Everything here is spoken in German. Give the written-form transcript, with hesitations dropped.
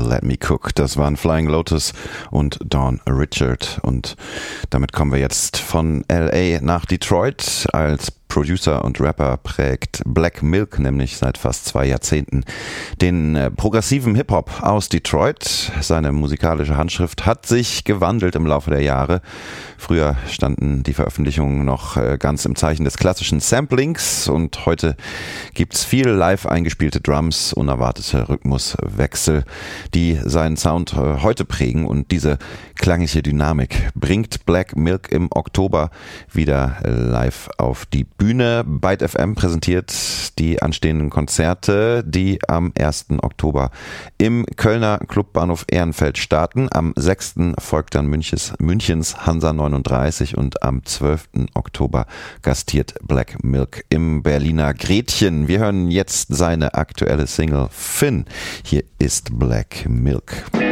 Let Me Cook. Das waren Flying Lotus und Dawn Richard. Und damit kommen wir jetzt von L.A. nach Detroit. Als Producer und Rapper prägt Black Milk nämlich seit fast 2 Jahrzehnten den progressiven Hip-Hop aus Detroit. Seine musikalische Handschrift hat sich gewandelt im Laufe der Jahre. Früher standen die Veröffentlichungen noch ganz im Zeichen des klassischen Samplings und heute gibt's viel live eingespielte Drums, unerwartete Rhythmuswechsel, die seinen Sound heute prägen, und diese klangliche Dynamik bringt Black Milk im Oktober wieder live auf die Bühne. Byte FM präsentiert die anstehenden Konzerte, die am 1. Oktober im Kölner Clubbahnhof Ehrenfeld starten. Am 6. folgt dann Münchens Hansa 39 und am 12. Oktober gastiert Black Milk im Berliner Gretchen. Wir hören jetzt seine aktuelle Single Finn. Hier ist Black Milk.